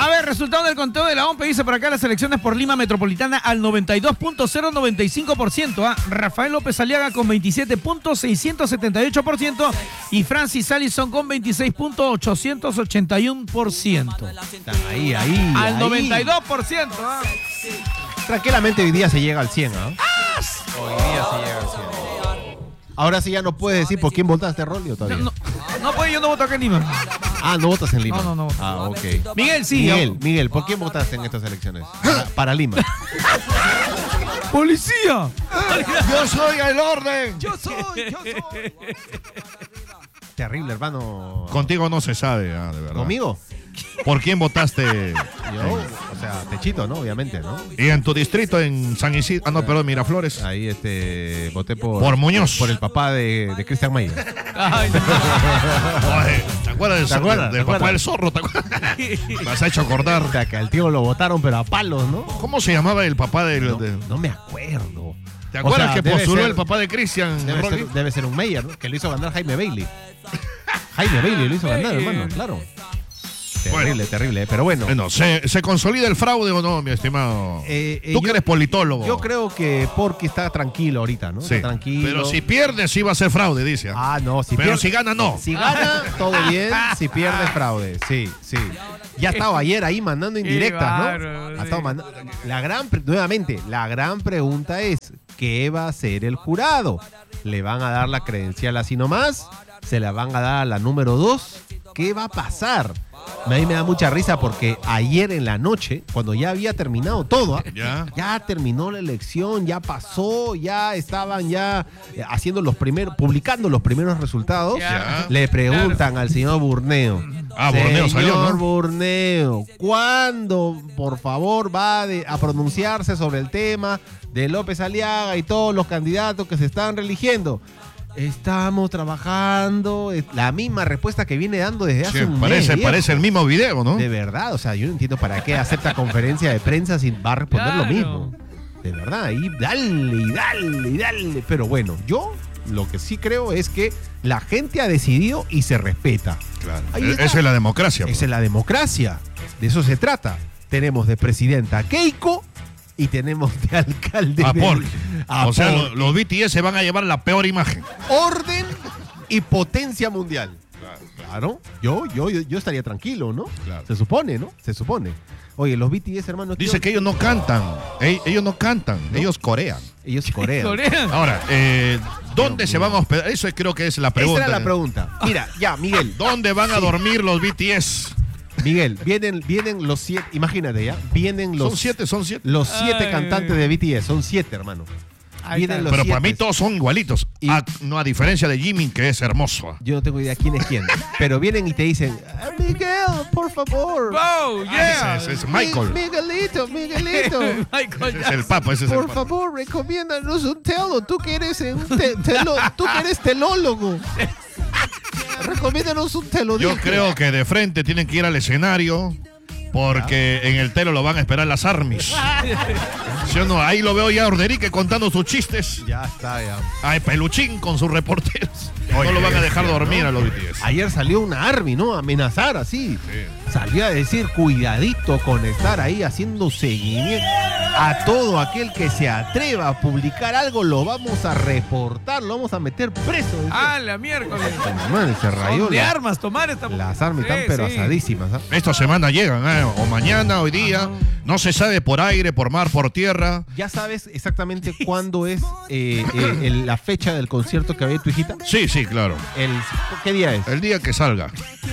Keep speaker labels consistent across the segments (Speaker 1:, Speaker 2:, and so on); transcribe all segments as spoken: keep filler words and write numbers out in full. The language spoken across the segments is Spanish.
Speaker 1: A ver, resultado del conteo de la O M P E dice por acá las elecciones por Lima Metropolitana al noventa y dos punto cero noventa y cinco por ciento. ¿ah? Rafael López Aliaga con veintisiete punto seiscientos setenta y ocho por ciento y Francis Allison con veintiséis punto ochocientos ochenta y uno por ciento.
Speaker 2: Ahí, ahí.
Speaker 1: Al
Speaker 2: ahí.
Speaker 1: noventa y dos por ciento. ¿ah?
Speaker 2: Tranquilamente hoy día se llega al cien, ¿ah? ¿eh?
Speaker 1: ¡Ah!
Speaker 2: Hoy día se llega al cien. Ahora sí ya no puedes decir por quién votaste, Rolio, todavía.
Speaker 1: No, no, pues yo no voto acá en Lima.
Speaker 2: Ah, no votas en Lima.
Speaker 1: No, no, no.
Speaker 2: Ah, ok.
Speaker 1: Miguel, sí.
Speaker 2: Miguel,
Speaker 1: yo...
Speaker 2: Miguel, ¿por quién votaste en estas elecciones? Para, para Lima.
Speaker 1: ¡Policía!
Speaker 2: ¡Yo soy el orden!
Speaker 1: ¡Yo soy! ¡Yo soy!
Speaker 2: Terrible, hermano.
Speaker 3: Contigo no se sabe, ah, de verdad.
Speaker 2: ¿Conmigo?
Speaker 3: ¿Por quién votaste?
Speaker 2: Yo, o sea, Techito, ¿no? Obviamente, ¿no?
Speaker 3: Y en tu distrito, en San Isidro, ah, no, perdón, Miraflores.
Speaker 2: Ahí, este, voté por...
Speaker 3: Por Muñoz.
Speaker 2: Por el papá de, de Cristian Mayer.
Speaker 1: Ay, no.
Speaker 3: Oye, ¿te acuerdas del,
Speaker 2: ¿Te acuerdas?
Speaker 3: del
Speaker 2: ¿Te
Speaker 3: papá
Speaker 2: acuerdas?
Speaker 3: del zorro? ¿Te acuerdas? Me has hecho acordar.
Speaker 2: O sea, que al tío lo votaron, pero a palos, ¿no?
Speaker 3: ¿Cómo se llamaba el papá del...?
Speaker 2: No,
Speaker 3: de-
Speaker 2: no me acuerdo.
Speaker 3: ¿Te acuerdas
Speaker 2: O sea,
Speaker 3: que
Speaker 2: debe
Speaker 3: postuló
Speaker 2: ser-
Speaker 3: el papá de Cristian?
Speaker 2: Debe
Speaker 3: Rolly?
Speaker 2: ser, debe ser un Mayer, ¿no? Que lo hizo ganar Jaime Bailey. Jaime Bailey lo hizo ganar, hermano, claro. Terrible,
Speaker 3: Bueno.
Speaker 2: terrible, pero bueno.
Speaker 3: Bueno, ¿se, ¿se consolida el fraude o no, mi estimado?
Speaker 2: Eh, eh,
Speaker 3: Tú que
Speaker 2: yo-
Speaker 3: eres politólogo.
Speaker 2: Yo creo que Porky está tranquilo ahorita, ¿no?
Speaker 3: Sí.
Speaker 2: Está tranquilo.
Speaker 3: Pero si pierde, sí va a ser fraude, dice.
Speaker 2: Ah, no, si
Speaker 3: Pero
Speaker 2: pierde-
Speaker 3: si gana, no.
Speaker 2: Si gana, todo bien. Si pierde, fraude. Sí, sí. Ya estaba ayer ahí mandando indirectas,
Speaker 1: bárbaro,
Speaker 2: ¿no?
Speaker 1: sí.
Speaker 2: Ha estado manda- La gran, pre- nuevamente, la gran pregunta es, ¿qué va a hacer el jurado? ¿Le van a dar la credencial así nomás? ¿Se la van a dar a la número dos? ¿Qué va a pasar? A mí me da mucha risa porque ayer en la noche, cuando ya había terminado todo, ¿ah?
Speaker 3: Ya.
Speaker 2: ya terminó la elección, ya pasó, ya estaban ya eh, haciendo los primeros, publicando los primeros resultados,
Speaker 3: Ya.
Speaker 2: le preguntan al señor Burneo.
Speaker 3: Ah, Burneo salió,
Speaker 2: Señor
Speaker 3: ¿no?
Speaker 2: Burneo, ¿cuándo, por favor, va de- a pronunciarse sobre el tema de López Aliaga y todos los candidatos que se están religiendo? Estamos trabajando. Es la misma respuesta que viene dando desde hace
Speaker 3: Sí,
Speaker 2: un
Speaker 3: parece,
Speaker 2: mes. viejo.
Speaker 3: parece el mismo video, ¿no?
Speaker 2: De verdad, o sea, yo no entiendo para qué acepta conferencia de prensa si va a responder lo
Speaker 1: Claro.
Speaker 2: mismo. De verdad, y dale, y dale, y dale. Pero bueno, yo lo que sí creo es que la gente ha decidido y se respeta.
Speaker 3: Claro.
Speaker 2: Ahí
Speaker 3: E-
Speaker 2: está.
Speaker 3: Esa es la democracia.
Speaker 2: Esa es la democracia. De eso se trata. Tenemos de presidenta a Keiko y tenemos de alcalde
Speaker 3: A
Speaker 2: del-
Speaker 3: Porky.
Speaker 2: a
Speaker 3: O sea,
Speaker 2: Porky.
Speaker 3: lo- los B T S se van a llevar la peor imagen.
Speaker 2: Orden y potencia mundial. Claro, yo, yo, yo, yo estaría tranquilo, ¿no?
Speaker 3: Claro.
Speaker 2: Se supone, ¿no? Se supone. Oye, los B T S, hermano.
Speaker 3: Dice
Speaker 2: tío,
Speaker 3: que ellos no cantan. Ell- Ellos no cantan, ellos corean.
Speaker 2: ellos corean.
Speaker 1: Corea.
Speaker 3: Ahora, eh, ¿dónde
Speaker 2: Dios
Speaker 3: se
Speaker 2: mío.
Speaker 3: van a hospedar? Eso creo que es la
Speaker 2: Esa
Speaker 3: pregunta.
Speaker 2: era la pregunta. Mira, ya, Miguel.
Speaker 3: ¿Dónde van a dormir los B T S?
Speaker 2: Miguel, vienen, vienen los siete, imagínate ya, vienen los
Speaker 3: Son siete, son siete.
Speaker 2: los siete
Speaker 1: Ay.
Speaker 2: cantantes de B T S, son siete, hermano.
Speaker 1: Ahí
Speaker 2: Vienen
Speaker 1: está.
Speaker 2: los
Speaker 3: Pero para
Speaker 2: siete.
Speaker 3: mí todos son igualitos.
Speaker 2: Y-
Speaker 3: A, no a diferencia de Jimin, que es hermoso.
Speaker 2: Yo no tengo idea quién es quién, pero vienen y te dicen, "Ah, Miguel, por favor.
Speaker 1: ¡Oh, yeah!
Speaker 3: Ese es, es Michael.
Speaker 2: Mi- Miguelito, Miguelito.
Speaker 1: Michael
Speaker 3: Ese es el papa, ese es el
Speaker 2: Por
Speaker 3: papa.
Speaker 2: favor, recomiéndanos un telo. Tú que eres un te- telo- tú que eres telólogo. Recomiéndanos un telo.
Speaker 3: Yo
Speaker 2: dije.
Speaker 3: creo que de frente tienen que ir al escenario porque en el telo lo van a esperar las armies. ¿Sí o no? Ahí lo veo ya a Orderique contando sus chistes.
Speaker 2: Ya está, ya.
Speaker 3: A Peluchín con sus reporteros. No lo van a dejar dormir a los B T S.
Speaker 2: Ayer salió una Army, ¿no? A amenazar así. Salió a decir, cuidadito con estar ahí haciendo seguimiento. A todo aquel que se atreva a publicar algo, lo vamos a reportar, lo vamos a meter preso.
Speaker 1: ¡Ah, la miércoles!
Speaker 2: Man, se rayó
Speaker 1: Son de
Speaker 2: la-
Speaker 1: armas tomar esta...
Speaker 2: las armas están
Speaker 1: Sí,
Speaker 2: pero
Speaker 1: sí.
Speaker 2: asadísimas. ¿ah?
Speaker 3: Esta semana llegan, ¿eh? O mañana, hoy día. No se sabe por aire, por mar, por tierra.
Speaker 2: ¿Ya sabes exactamente cuándo es eh, eh, el- la fecha del concierto que había tu hijita?
Speaker 3: Sí, sí, claro.
Speaker 2: El, ¿Qué día es?
Speaker 3: El día que salga.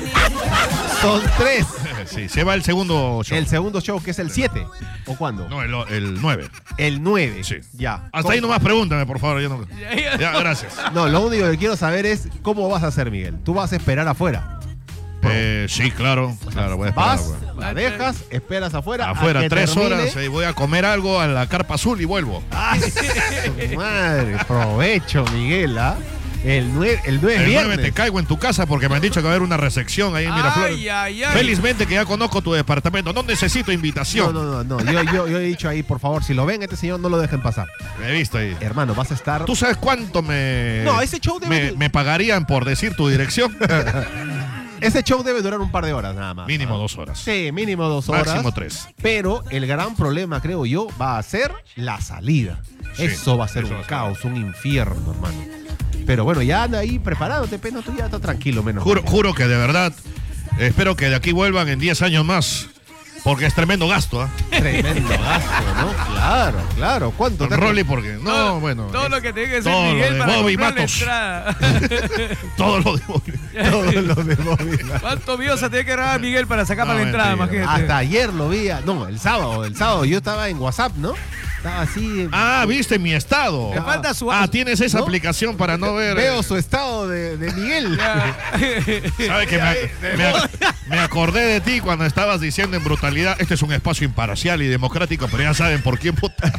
Speaker 2: Son tres.
Speaker 3: Sí, se va el segundo show.
Speaker 2: El segundo show, que es el siete. ¿O cuándo?
Speaker 3: No, el, el nueve.
Speaker 2: El nueve.
Speaker 3: Sí.
Speaker 2: Ya.
Speaker 3: Hasta ahí nomás pregúntame, por favor. Yo no...
Speaker 1: Ya, ya.
Speaker 3: Ya, gracias.
Speaker 2: No, lo único que quiero saber es cómo vas a hacer, Miguel. Tú vas a esperar afuera.
Speaker 3: Eh, sí, claro. Claro, voy a esperar,
Speaker 2: Vas,
Speaker 3: güey.
Speaker 2: la dejas, esperas afuera. a
Speaker 3: Afuera,
Speaker 2: que
Speaker 3: tres
Speaker 2: termine.
Speaker 3: horas. eh, voy a comer algo a la carpa azul y vuelvo.
Speaker 2: ¡Ah, su madre! Provecho, Miguel, ¿ah? El nueve, el nueve es
Speaker 3: El
Speaker 2: viernes.
Speaker 3: nueve te caigo en tu casa porque me han dicho que va a haber una recepción ahí en Miraflores.
Speaker 1: Ay, ay, ay.
Speaker 3: Felizmente que ya conozco tu departamento. No necesito
Speaker 2: No,
Speaker 3: invitación.
Speaker 2: no, no, no. Yo, yo, yo he dicho ahí, por favor, si lo ven, este señor no lo dejen pasar.
Speaker 3: Me he visto ahí.
Speaker 2: Hermano, vas a estar.
Speaker 3: ¿Tú sabes cuánto me,
Speaker 2: No, ese show debe
Speaker 3: me,
Speaker 2: de-
Speaker 3: me pagarían por decir tu dirección?
Speaker 2: ese show debe durar un par de horas nada más.
Speaker 3: Mínimo
Speaker 2: ¿no?
Speaker 3: dos horas.
Speaker 2: Sí, mínimo dos horas.
Speaker 3: Máximo tres.
Speaker 2: Pero el gran problema, creo yo, va a ser la salida.
Speaker 3: Sí,
Speaker 2: eso va a ser
Speaker 3: eso
Speaker 2: un
Speaker 3: va a ser.
Speaker 2: caos, un infierno, hermano. Pero bueno, ya anda ahí preparándote, pero tú ya estás tranquilo, menos.
Speaker 3: Juro, juro que de verdad, espero que de aquí vuelvan en diez años más. Porque es tremendo gasto, ¿ah?
Speaker 2: Tremendo gasto, ¿no? Claro, claro. ¿Cuánto?
Speaker 3: Con Rolly, porque no,
Speaker 1: todo,
Speaker 3: bueno.
Speaker 1: Todo lo que tiene que hacer
Speaker 3: todo lo
Speaker 1: Miguel
Speaker 3: de
Speaker 1: para
Speaker 3: Bobby
Speaker 1: comprar la
Speaker 3: Matos.
Speaker 1: entrada.
Speaker 3: Todo lo de Bobby.
Speaker 2: Todo lo de Bobby.
Speaker 1: ¿Cuánto Biosa tiene que grabar Miguel para sacar
Speaker 3: No,
Speaker 1: para la entrada?
Speaker 3: mentira.
Speaker 1: Imagínate.
Speaker 2: Hasta ayer lo vi. No, el sábado. El sábado yo estaba en WhatsApp, ¿no? Estaba así.
Speaker 3: Ah, viste mi estado.
Speaker 1: Te falta su.
Speaker 3: Ah, tienes esa
Speaker 2: ¿No?
Speaker 3: aplicación para no ver.
Speaker 2: Veo su estado de, de Miguel.
Speaker 3: ¿Sabes que me, me, me acordé de ti cuando estabas diciendo en brutalidad, este es un espacio imparcial y democrático, pero ya saben por quién votar.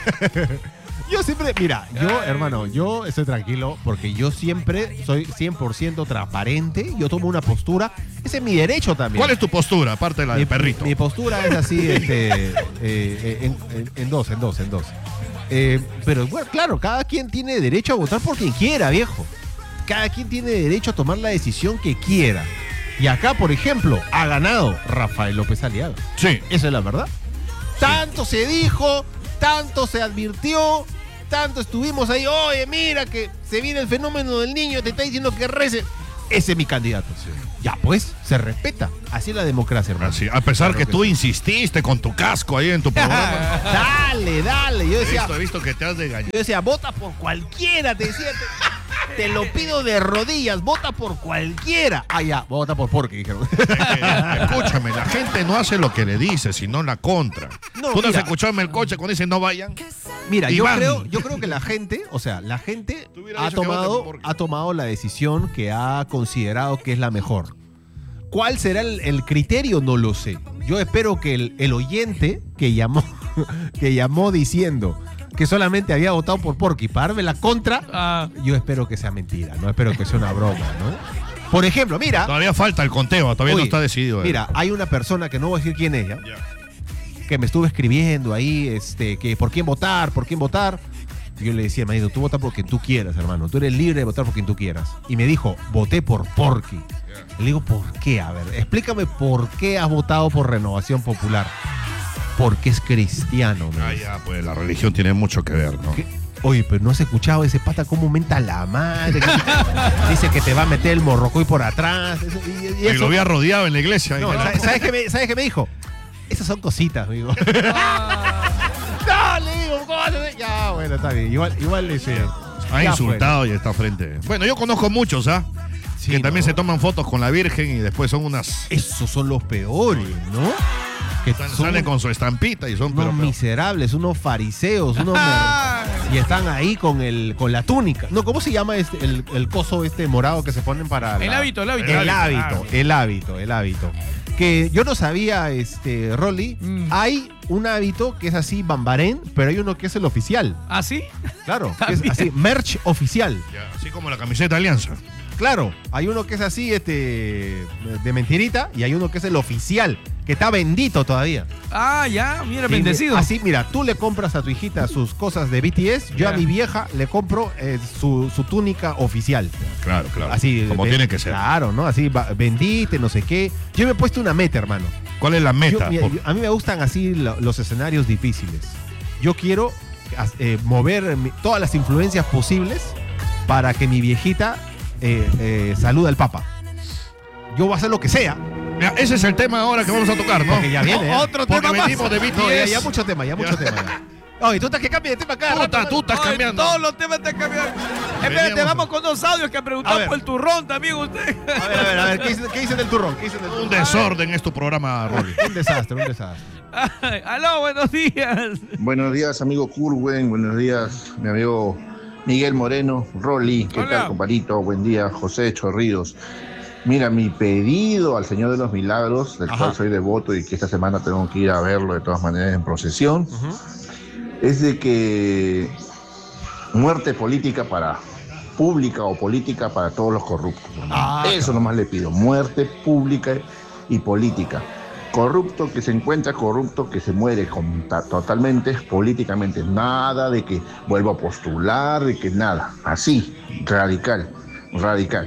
Speaker 2: Yo siempre, mira, yo, hermano, yo estoy tranquilo porque yo siempre soy cien por ciento transparente. Yo tomo una postura. Ese es mi derecho también.
Speaker 3: ¿Cuál es tu postura, aparte de la
Speaker 2: mi,
Speaker 3: del perrito?
Speaker 2: Mi, mi postura es así, este, eh, eh, en, en- en dos, en dos, en dos. Eh, pero bueno, claro, cada quien tiene derecho a votar por quien quiera, viejo. Cada quien tiene derecho a tomar la decisión que quiera. Y acá, por ejemplo, ha ganado Rafael López Aliaga.
Speaker 3: Sí.
Speaker 2: Esa es la verdad. Tanto se dijo, tanto se advirtió, tanto estuvimos ahí. Oye, mira que se viene el fenómeno del niño, te está diciendo que rece. Ese es mi candidato. Ya pues, se respeta. Así es la democracia, hermano.
Speaker 3: Así, a pesar
Speaker 2: Claro
Speaker 3: que
Speaker 2: que
Speaker 3: tú
Speaker 2: sí.
Speaker 3: insististe con tu casco ahí en tu programa.
Speaker 2: Dale, dale. Yo
Speaker 3: He
Speaker 2: decía,
Speaker 3: visto, he visto que te has de engañar.
Speaker 2: yo decía, vota por cualquiera, te decía. Te, te lo pido de rodillas, vota por cualquiera. Ah, ya, vota por porque, dijeron.
Speaker 3: Eh, escúchame, la gente no hace lo que le dice, sino la contra.
Speaker 2: No,
Speaker 3: ¿Tú no has
Speaker 2: mira.
Speaker 3: escuchado en el coche cuando dicen no vayan?
Speaker 2: Mira, yo
Speaker 3: Iván.
Speaker 2: creo, yo creo que la gente, o sea, la gente
Speaker 3: Tú hubieras
Speaker 2: ha
Speaker 3: dicho que voten
Speaker 2: tomado,
Speaker 3: por-
Speaker 2: ha tomado la decisión que ha considerado que es la mejor. ¿Cuál será el, el criterio? No lo sé. Yo espero que el, el oyente que llamó, que llamó diciendo que solamente había votado por Porky para darme la contra,
Speaker 1: Ah,
Speaker 2: yo espero que sea mentira, no espero que sea una broma, ¿no? Por ejemplo, mira,
Speaker 3: Todavía falta el conteo, todavía no
Speaker 2: Uy,
Speaker 3: está decidido. eh.
Speaker 2: mira, hay una persona que no voy a decir quién es, ¿ya?
Speaker 3: Ya.
Speaker 2: Que me estuvo escribiendo ahí, este, que por quién votar, por quién votar. Yo le decía, marido, tú vota por quien tú quieras, hermano. Tú eres libre de votar por quien tú quieras. Y me dijo, voté por Porky. Le digo, ¿por qué? A ver, explícame por qué has votado por Renovación Popular. Porque es cristiano, me
Speaker 3: Ah,
Speaker 2: dice.
Speaker 3: ya, pues la religión tiene mucho que ver, ¿no?
Speaker 2: ¿Qué? Oye, pero no has escuchado ese pata cómo menta la madre. Dice que te va a meter el morrocoy por atrás. Eso- y- y
Speaker 3: Y
Speaker 2: eso-
Speaker 3: lo había rodeado en la iglesia.
Speaker 2: No,
Speaker 3: ahí.
Speaker 2: ¿sabes, sabes qué me, ¿sabes qué me dijo? Esas son cositas, amigo. No, le digo, ¿cómo vas a hacer? Ya, bueno, está bien. Igual, igual le dice.
Speaker 3: Ha
Speaker 2: ya,
Speaker 3: insultado y está frente. Bueno, yo conozco muchos, ¿ah?
Speaker 2: Sí,
Speaker 3: que también
Speaker 2: ¿no?
Speaker 3: se toman fotos con la Virgen y después son unas.
Speaker 2: Esos son los peores, ¿no? Que
Speaker 3: Están-
Speaker 2: son
Speaker 3: salen con su estampita y son
Speaker 2: unos
Speaker 3: pero, pero-
Speaker 2: miserables, unos fariseos, unos mer- y están ahí con el con la túnica. No, ¿cómo se llama este, el, el coso este morado que se ponen para
Speaker 1: el
Speaker 2: la-
Speaker 1: hábito, el hábito.
Speaker 2: El
Speaker 3: hábito,
Speaker 2: hábito, el hábito, el hábito. Que yo no sabía, este, Rolly,
Speaker 1: Mm.
Speaker 2: hay un hábito que es así, bambarén, pero hay uno que es el oficial.
Speaker 1: ¿Ah, sí?
Speaker 2: Claro, que es
Speaker 1: También.
Speaker 2: así, merch oficial.
Speaker 3: Ya, así como la camiseta Alianza.
Speaker 2: Claro, hay uno que es así, este, de mentirita, y hay uno que es el oficial, que está bendito todavía.
Speaker 1: Ah, ya, mira,
Speaker 2: Sí,
Speaker 1: bendecido.
Speaker 2: Así, mira, tú le compras a tu hijita sus cosas de B T S, yo
Speaker 1: Ya.
Speaker 2: a mi vieja le compro eh, su, su túnica oficial.
Speaker 3: Claro, claro.
Speaker 2: Así,
Speaker 3: como
Speaker 2: be-
Speaker 3: tiene que ser.
Speaker 2: Claro, ¿no? Así, va- bendite, no sé qué. Yo me he puesto una meta, hermano.
Speaker 3: ¿Cuál es la
Speaker 2: Yo-
Speaker 3: meta?
Speaker 2: mira,
Speaker 3: Por-
Speaker 2: yo- a mí me gustan así lo- los escenarios difíciles. Yo quiero as- eh, mover mi- todas las influencias posibles para que mi viejita eh, eh, salude al Papa. Yo voy a hacer lo que sea.
Speaker 3: Mira, ese es el tema ahora que vamos a tocar, ¿no?
Speaker 2: Porque ya viene. ¿eh?
Speaker 1: Otro
Speaker 3: Porque
Speaker 1: tema más.
Speaker 3: venimos de B T S.
Speaker 2: No, ya, ya mucho tema, ya mucho tema. ya. Oye, tú estás que cambias de tema cada
Speaker 3: Tú
Speaker 2: rato,
Speaker 3: estás- tú
Speaker 2: hermano.
Speaker 3: estás
Speaker 1: Ay,
Speaker 3: cambiando.
Speaker 1: todos los temas están cambiando. Espérate,
Speaker 3: Veníamos-
Speaker 1: vamos con dos audios que han
Speaker 2: A
Speaker 1: preguntado
Speaker 2: ver.
Speaker 1: por el turrón también usted.
Speaker 2: A ver, a ver, a ver, ¿qué dicen, qué dicen del turrón? ¿Qué dicen del
Speaker 3: Un
Speaker 2: turrón?
Speaker 3: desorden es tu programa, Rolly.
Speaker 2: Un desastre, un desastre.
Speaker 1: Ay, aló, buenos días.
Speaker 4: Buenos días, amigo Curwen. Buenos días, mi amigo Miguel Moreno. Rolly, ¿qué
Speaker 1: Hola.
Speaker 4: tal, compadrito? Buen día, José Chorrillos. Mira, mi pedido al Señor de los Milagros, del
Speaker 2: Ajá.
Speaker 4: cual soy devoto y que esta semana tengo que ir a verlo de todas maneras en procesión, es de que muerte política para pública o política para todos los corruptos. hermano.
Speaker 2: Ah,
Speaker 4: Eso nomás le pido, muerte pública y política. Corrupto que se encuentra, corrupto que se muere con- ta- totalmente políticamente. Nada de que vuelva a postular, de que nada. Así, radical, radical.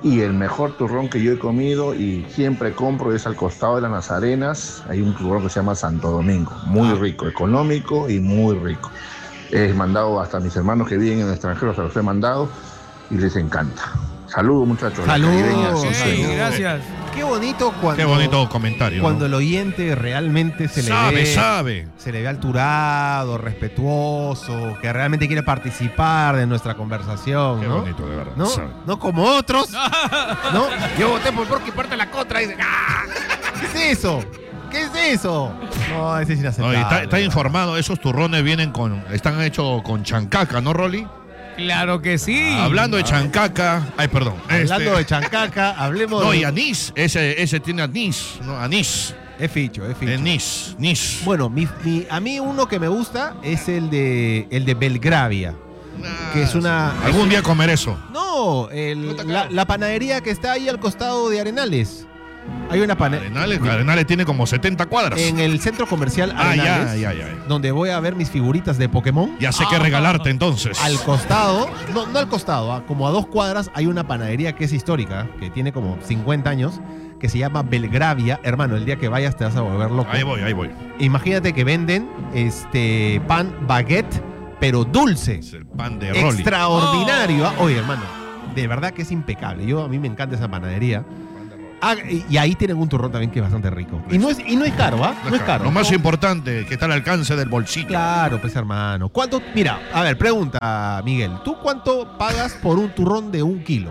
Speaker 4: Y el mejor turrón que yo he comido y siempre compro es al costado de las Nazarenas. Hay un turrón que se llama Santo Domingo. Muy rico, económico y muy rico. He mandado hasta a mis hermanos que viven en el extranjero, se los he mandado y les encanta. Saludos, muchachos.
Speaker 2: Saludos.
Speaker 1: Sí, gracias.
Speaker 2: Qué bonito cuando,
Speaker 3: Qué bonito comentario.
Speaker 2: cuando
Speaker 3: ¿no?
Speaker 2: el oyente realmente se le
Speaker 3: Sabe,
Speaker 2: ve,
Speaker 3: sabe.
Speaker 2: se le ve alturado, respetuoso, que realmente quiere participar de nuestra conversación,
Speaker 3: Qué
Speaker 2: ¿no?
Speaker 3: bonito, de verdad.
Speaker 2: ¿No?
Speaker 3: Sabe.
Speaker 2: No como otros. ¿No? Yo voté por porque parte la contra y dice, ¡ah! ¿Qué es eso? ¿Qué es eso? No, ese es
Speaker 3: No,
Speaker 2: inaceptable.
Speaker 3: y está, está
Speaker 2: ¿verdad?
Speaker 3: informado, esos turrones vienen con, están hechos con chancaca, ¿no, Rolly?
Speaker 1: Claro que sí.
Speaker 3: Hablando de chancaca, ay, perdón.
Speaker 2: Hablando
Speaker 3: este,
Speaker 2: de chancaca, hablemos
Speaker 3: No,
Speaker 2: de...
Speaker 3: y anís, ese, ese tiene anís, no, anís,
Speaker 2: Es ficho, es ficho.
Speaker 3: anís, nis.
Speaker 2: Bueno, mi, mi- a mí uno que me gusta es el de el de Belgravia. que es una-
Speaker 3: Algún día comer eso.
Speaker 2: No, el-
Speaker 3: No te
Speaker 2: la,
Speaker 3: acabo.
Speaker 2: la panadería que está ahí al costado de Arenales. Hay una panadería
Speaker 3: Arenales, Arenales tiene como setenta cuadras.
Speaker 2: en el centro comercial
Speaker 3: Ah, ya,
Speaker 2: Arenales,
Speaker 3: ya, ya.
Speaker 2: donde voy a ver mis figuritas de Pokémon.
Speaker 3: Ya sé qué regalarte entonces.
Speaker 2: Al costado, no, no al costado, ah, como a dos cuadras hay una panadería que es histórica, que tiene como cincuenta años, que se llama Belgravia. Hermano, el día que vayas te vas a volver loco.
Speaker 3: Ahí voy, ahí voy.
Speaker 2: Imagínate que venden este pan baguette, pero dulce.
Speaker 3: Es el pan de Rolly.
Speaker 2: Extraordinario. ah. Oye, hermano, de verdad que es impecable. Yo a mí me encanta esa panadería. Ah, y, y ahí tienen un turrón también que es bastante rico. Y no es, y no es caro, ¿ah? No, es caro.
Speaker 3: Lo más
Speaker 2: No.
Speaker 3: importante, que está al alcance del bolsillo.
Speaker 2: Claro, pues hermano. ¿Cuánto? Mira, a ver, pregunta, Miguel. ¿Tú cuánto pagas por un turrón de un kilo?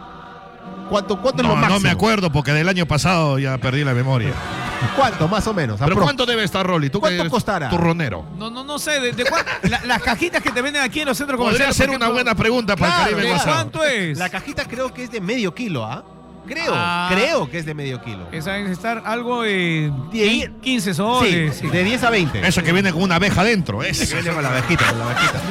Speaker 2: ¿Cuánto, cuánto es
Speaker 3: No,
Speaker 2: lo máximo?
Speaker 3: no me acuerdo porque del año pasado ya perdí la memoria.
Speaker 2: ¿Cuánto, más o menos?
Speaker 3: ¿Pero
Speaker 2: Apro-
Speaker 3: cuánto debe estar, Rolly? ¿Tú que
Speaker 2: ¿Cuánto
Speaker 3: eres
Speaker 2: costará?
Speaker 3: turronero?
Speaker 1: No, no, no sé, ¿de, de cuánto? La- las cajitas que te venden aquí en los centros
Speaker 3: Podría
Speaker 1: comerciales.
Speaker 3: ser
Speaker 1: por
Speaker 3: una
Speaker 1: ejemplo,
Speaker 3: buena pregunta para
Speaker 2: Claro,
Speaker 3: el Caribe
Speaker 1: ¿de
Speaker 2: claro.
Speaker 3: WhatsApp.
Speaker 1: cuánto es?
Speaker 2: La cajita creo que es de medio kilo, ¿ah? Creo,
Speaker 1: Ah.
Speaker 2: creo que es de medio kilo.
Speaker 1: Esa debe estar algo de
Speaker 2: Die-
Speaker 1: quince
Speaker 2: Sí,
Speaker 1: soles. sí.
Speaker 2: de diez a veinte.
Speaker 3: Eso que viene con una abeja dentro.
Speaker 2: Que
Speaker 3: Es.
Speaker 2: viene con la abejita, con la abejita.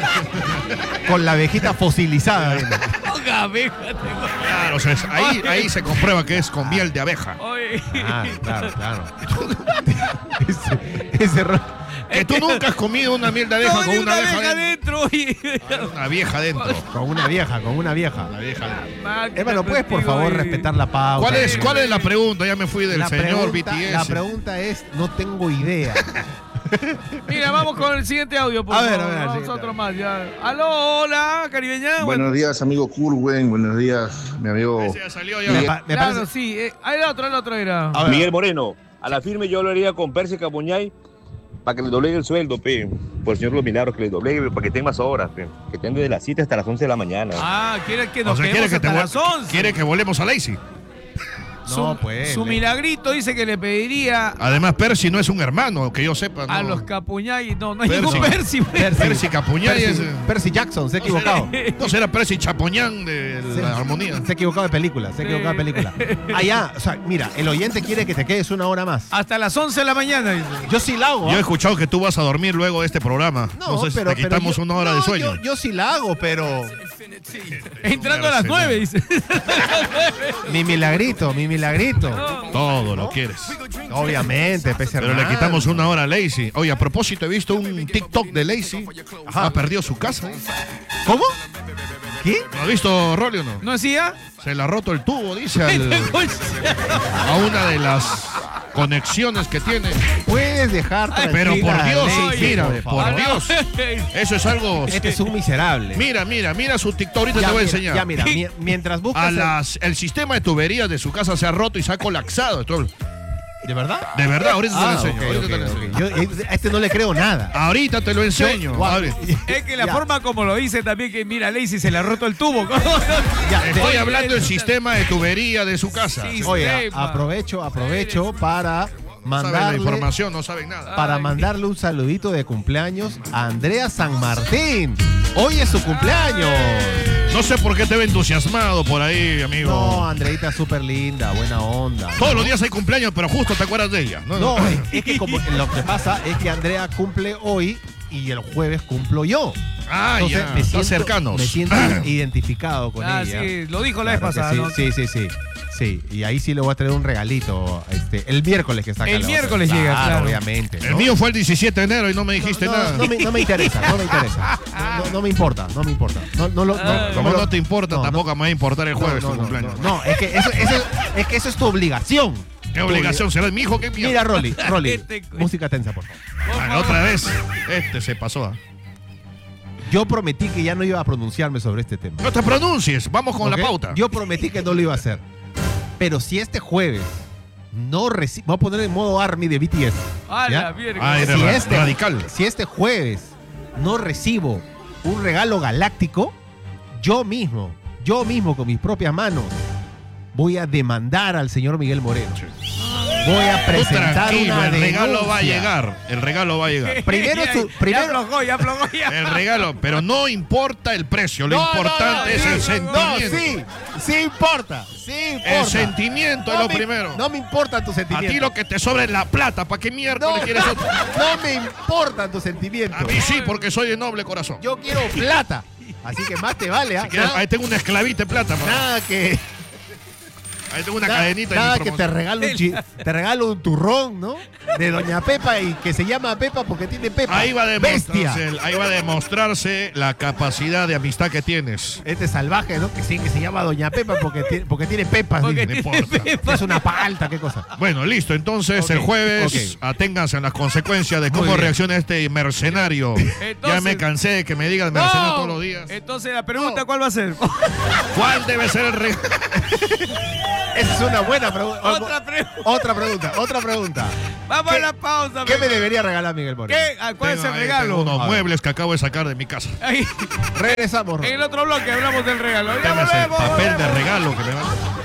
Speaker 2: Con la abejita fosilizada. viene.
Speaker 1: Oiga, abeja,
Speaker 3: Claro, o sea, es- ahí, ahí se comprueba que es con miel de abeja.
Speaker 1: tengo- Oye.
Speaker 2: Claro, claro, claro. ese, ese ro-
Speaker 3: Que tú nunca has comido una miel de abeja
Speaker 1: No,
Speaker 3: con
Speaker 1: ni
Speaker 3: una abeja dentro.
Speaker 1: adentro. oye.
Speaker 3: Una vieja dentro.
Speaker 2: Con una vieja, con una vieja.
Speaker 3: Una vieja dentro.
Speaker 1: Máquina
Speaker 2: Hermano, ¿puedes por
Speaker 1: contigo,
Speaker 2: favor
Speaker 1: oye.
Speaker 2: respetar la pauta?
Speaker 3: ¿Cuál es, ¿Cuál es la pregunta? Ya me fui del
Speaker 2: la
Speaker 3: señor
Speaker 2: pregunta,
Speaker 3: B T S.
Speaker 2: La pregunta es, no tengo idea.
Speaker 1: Mira, vamos con el siguiente audio. Por
Speaker 2: A ver,
Speaker 1: favor.
Speaker 2: a ver,
Speaker 1: Vamos
Speaker 2: sí,
Speaker 1: a otro
Speaker 2: dale.
Speaker 1: más. Ya. Aló, hola, caribeña.
Speaker 4: Buenos días, amigo Kurwen. Buenos días, mi amigo.
Speaker 3: Ese ya salió ya.
Speaker 2: Me, pa- me
Speaker 1: Claro,
Speaker 2: parece-
Speaker 1: sí. Eh, el otro, el otro era.
Speaker 2: A ver,
Speaker 5: Miguel Moreno, a la firme yo lo haría con Percy Capuñay para que le doblegue el sueldo, pe. Por el señor Los Milagros, que le doblegue para que tenga más horas, pe. Que estén desde las siete hasta las once de la mañana.
Speaker 1: Ah, quiere que
Speaker 3: O
Speaker 1: nos
Speaker 3: sea, quiere
Speaker 1: quedemos
Speaker 3: que, te
Speaker 1: hasta
Speaker 3: vol-
Speaker 1: las once.
Speaker 3: quiere que volemos a Lacey.
Speaker 2: no,
Speaker 1: su,
Speaker 2: pues.
Speaker 1: su
Speaker 2: le-
Speaker 1: milagrito dice que le pediría
Speaker 3: Además, Percy no es un hermano, que yo sepa.
Speaker 1: a
Speaker 3: no.
Speaker 1: los Capuñay. No, no hay
Speaker 3: Percy.
Speaker 1: ningún Percy.
Speaker 2: Percy,
Speaker 3: Percy Capuñay
Speaker 2: Percy,
Speaker 3: es.
Speaker 2: Percy Jackson, se ha
Speaker 3: No será-
Speaker 2: equivocado.
Speaker 3: No será Percy Chapoñán de
Speaker 2: Se-
Speaker 3: la armonía.
Speaker 2: Se ha equivocado de película, se ha
Speaker 1: Sí.
Speaker 2: equivocado de película. Allá, o sea, mira, el oyente quiere que te quedes una hora más.
Speaker 1: Hasta las once de la mañana. Dice.
Speaker 2: Yo sí la hago.
Speaker 3: Yo he
Speaker 2: ¿ah?
Speaker 3: escuchado que tú vas a dormir luego de este programa. No, sé si
Speaker 2: pero,
Speaker 3: te
Speaker 2: pero
Speaker 3: quitamos
Speaker 2: yo-
Speaker 3: una hora
Speaker 2: no,
Speaker 3: de sueño.
Speaker 2: Yo, yo sí la hago, pero
Speaker 1: Entrando a las nueve, dice.
Speaker 2: mi milagrito, mi milagrito.
Speaker 3: Todo lo quieres.
Speaker 2: Obviamente, pese
Speaker 3: Pero le quitamos una hora a Lacey. Oye, a propósito, he visto un TikTok de Lacey. Ha perdido su casa. ¿eh?
Speaker 2: ¿Cómo? ¿Qué?
Speaker 3: ¿Lo ha visto Rolly o no?
Speaker 1: ¿No decía?
Speaker 3: Se le ha roto el tubo, dice, al- a una de las conexiones que tiene.
Speaker 2: Puedes dejar
Speaker 3: Pero por
Speaker 2: tranquila a
Speaker 3: Dios,
Speaker 2: Lacey,
Speaker 3: mira,
Speaker 2: por
Speaker 3: por
Speaker 2: favor.
Speaker 3: Dios. Eso es algo.
Speaker 2: Este es un miserable.
Speaker 3: Mira, mira, mira su TikTok. Ahorita
Speaker 2: Ya,
Speaker 3: te voy a
Speaker 2: mira,
Speaker 3: enseñar.
Speaker 2: Ya, mira, mi- mientras buscas.
Speaker 3: A
Speaker 2: el-
Speaker 3: las, el sistema de tuberías de su casa se ha roto y se ha colapsado. Entonces,
Speaker 2: ¿De verdad?
Speaker 3: de verdad, ahorita te
Speaker 2: Ah,
Speaker 3: lo enseño.
Speaker 2: ok,
Speaker 3: ahorita
Speaker 2: ok,
Speaker 3: te lo
Speaker 2: ok.
Speaker 3: enseño.
Speaker 2: Yo eh, a este no le creo nada.
Speaker 3: Ahorita te lo enseño.
Speaker 2: Yo- guau.
Speaker 3: Ahorita.
Speaker 1: Es que la
Speaker 2: Ya.
Speaker 1: forma como lo dice también, que mira, Lacey se le ha roto el tubo.
Speaker 2: Ya,
Speaker 3: Estoy
Speaker 2: de-
Speaker 3: hablando del sistema de tubería de su casa.
Speaker 1: Sí,
Speaker 2: Oye,
Speaker 1: sistema.
Speaker 2: aprovecho, aprovecho para
Speaker 3: No saben la
Speaker 2: mandarle,
Speaker 3: información, no saben nada.
Speaker 2: para
Speaker 1: Ay.
Speaker 2: mandarle un saludito de cumpleaños a Andrea San Martín. Hoy es su cumpleaños.
Speaker 3: No sé por qué te ve entusiasmado por ahí, amigo.
Speaker 2: No, Andreita súper linda, buena onda.
Speaker 3: Todos los días hay cumpleaños, pero justo te acuerdas de ella. No,
Speaker 2: No, es, es que como lo que pasa es que Andrea cumple hoy y el jueves cumplo yo.
Speaker 3: Ah,
Speaker 2: Entonces
Speaker 3: ya.
Speaker 2: me
Speaker 3: Están
Speaker 2: siento,
Speaker 3: cercanos.
Speaker 2: me siento identificado con
Speaker 1: Ah,
Speaker 2: ella.
Speaker 1: sí, lo dijo la vez
Speaker 2: Claro que
Speaker 1: pasada,
Speaker 2: sí,
Speaker 1: ¿no?
Speaker 2: sí, sí, sí. Sí, y ahí sí le voy a traer un regalito. Este, el miércoles que está acá.
Speaker 1: El
Speaker 2: le voy a traer.
Speaker 1: miércoles llega, claro.
Speaker 2: Obviamente.
Speaker 3: El
Speaker 2: ¿no?
Speaker 3: mío fue el diecisiete de enero y no me dijiste
Speaker 2: no,
Speaker 3: nada.
Speaker 2: No, me, no me interesa, no me interesa. No, no, no me importa, no me importa. No, no, lo- no,
Speaker 1: Ah,
Speaker 2: no
Speaker 3: Como
Speaker 2: me lo-
Speaker 3: no te importa,
Speaker 2: no,
Speaker 3: tampoco me va a importar el
Speaker 2: no,
Speaker 3: jueves
Speaker 2: no,
Speaker 3: tu
Speaker 2: no,
Speaker 3: cumpleaños.
Speaker 2: no, no, es que eso, eso- es que eso es tu obligación.
Speaker 3: ¿Qué obligación será? Mi hijo, qué mierda.
Speaker 2: Mira, Rolly, Rolly,
Speaker 1: Este cu-
Speaker 2: música tensa, por favor.
Speaker 3: Bueno, otra vez. Este se pasó. ¿ah?
Speaker 2: Yo prometí que ya no iba a pronunciarme sobre este tema.
Speaker 3: No te pronuncies. Vamos con
Speaker 2: ¿Ok?
Speaker 3: la pauta.
Speaker 2: Yo prometí que no lo iba a hacer. Pero si este jueves no recibo, voy a poner en modo Army de B T S.
Speaker 1: A
Speaker 2: ¿ya?
Speaker 1: la mierda.
Speaker 3: Ah, eres
Speaker 2: Si
Speaker 3: ra-
Speaker 2: este,
Speaker 3: radical.
Speaker 2: si este jueves no recibo un regalo galáctico, yo mismo, yo mismo con mis propias manos, voy a demandar al señor Miguel Moreno. Voy a
Speaker 3: Tú
Speaker 2: presentar
Speaker 3: tranquilo,
Speaker 2: una
Speaker 3: el regalo va a
Speaker 2: denuncia.
Speaker 3: llegar. El regalo va a llegar.
Speaker 2: Primero
Speaker 1: Ya-
Speaker 2: su-
Speaker 1: ya
Speaker 2: primero-
Speaker 1: aflojó, ya aflojó, ya.
Speaker 3: El regalo, pero no importa el precio. Lo
Speaker 2: No, no,
Speaker 3: importante
Speaker 2: no,
Speaker 3: es
Speaker 2: sí,
Speaker 3: el sentimiento.
Speaker 2: No, sí, sí importa, sí importa.
Speaker 3: El sentimiento es
Speaker 2: No
Speaker 3: lo
Speaker 2: me-
Speaker 3: primero.
Speaker 2: No me importan tus
Speaker 3: A
Speaker 2: sentimientos.
Speaker 3: ti lo que te sobra es la plata. ¿Para qué miércoles
Speaker 2: no,
Speaker 3: quieres otro?
Speaker 2: no me importan tus sentimientos.
Speaker 3: A mí sí, porque soy de noble corazón.
Speaker 2: Yo quiero plata. Así que más te vale, ¿ah?
Speaker 3: Si quieres,
Speaker 2: Nada-
Speaker 3: ahí tengo una esclavita de plata. man.
Speaker 2: Nada que,
Speaker 3: Ahí tengo una
Speaker 2: nada,
Speaker 3: cadenita
Speaker 2: nada
Speaker 3: en mi
Speaker 2: que te
Speaker 3: promoción.
Speaker 2: regalo, un chi- te regalo un turrón, ¿no? De Doña Pepa y que se llama Pepa porque tiene Pepa.
Speaker 3: Ahí va, a
Speaker 2: Bestia.
Speaker 3: demostrarse, ahí va a demostrarse la capacidad de amistad que tienes.
Speaker 2: Este salvaje, ¿no? Que sí, que se llama Doña Pepa porque tiene, porque tiene pepas.
Speaker 1: Porque
Speaker 2: dice.
Speaker 3: No importa.
Speaker 1: tiene
Speaker 2: Es una palta, qué cosa.
Speaker 3: Bueno, listo. Entonces,
Speaker 2: Ok,
Speaker 3: el jueves,
Speaker 2: ok.
Speaker 3: aténganse a las consecuencias de
Speaker 2: Muy
Speaker 3: cómo
Speaker 2: bien.
Speaker 3: reacciona este mercenario. ya
Speaker 1: Entonces-
Speaker 3: me cansé de que me digan mercenario
Speaker 1: No.
Speaker 3: todos los días.
Speaker 1: Entonces la pregunta, ¿cuál va a ser?
Speaker 3: ¿Cuál debe ser el regalo?
Speaker 2: Esa es una buena pregunta.
Speaker 1: Otra pregunta.
Speaker 2: Otra pregunta, otra pregunta.
Speaker 1: Vamos
Speaker 2: ¿Qué-
Speaker 1: a la pausa.
Speaker 2: ¿Qué me
Speaker 1: venga.
Speaker 2: debería regalar Miguel Moreno?
Speaker 1: ¿Qué? ¿A ¿Cuál es
Speaker 3: Tengo
Speaker 1: el
Speaker 3: ahí,
Speaker 1: regalo?
Speaker 3: tengo unos
Speaker 2: A ver.
Speaker 3: muebles que acabo de sacar de mi casa.
Speaker 1: Ahí,
Speaker 2: Regresamos, Rolly.
Speaker 1: en el otro bloque hablamos del regalo. Ya
Speaker 3: Dame ese
Speaker 1: volvemos,
Speaker 3: papel de
Speaker 1: volvemos.
Speaker 3: regalo que me van.